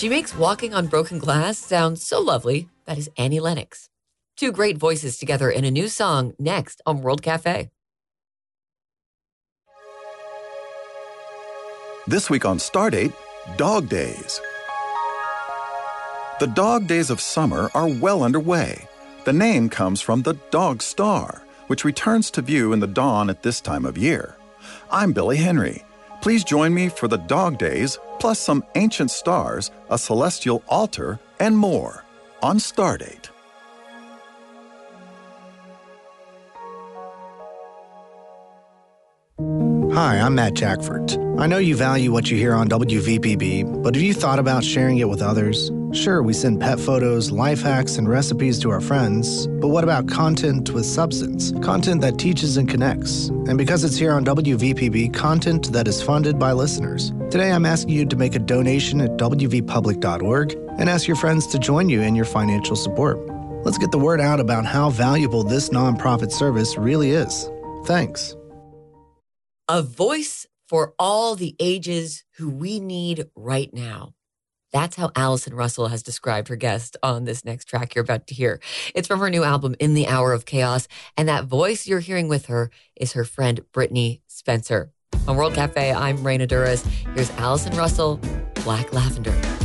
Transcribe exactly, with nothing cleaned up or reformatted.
She makes walking on broken glass sound so lovely. That is Annie Lennox. Two great voices together in a new song next on World Cafe. This week on Stardate, Dog Days. The dog days of summer are well underway. The name comes from the dog star, which returns to view in the dawn at this time of year. I'm Billy Henry. Please join me for the dog days, plus some ancient stars, a celestial altar, and more on Stardate. Hi, I'm Matt Jackford. I know you value what you hear on W V P B, but have you thought about sharing it with others? Sure, we send pet photos, life hacks, and recipes to our friends, but what about content with substance? Content that teaches and connects. And because it's here on W V P B, content that is funded by listeners. Today, I'm asking you to make a donation at w v public dot org and ask your friends to join you in your financial support. Let's get the word out about how valuable this nonprofit service really is. Thanks. A voice for all the ages who we need right now. That's how Allison Russell has described her guest on this next track you're about to hear. It's from her new album, In the Hour of Chaos, and that voice you're hearing with her is her friend Brittany Spencer. On World Cafe, I'm Raina Duras. Here's Allison Russell, Black Lavender.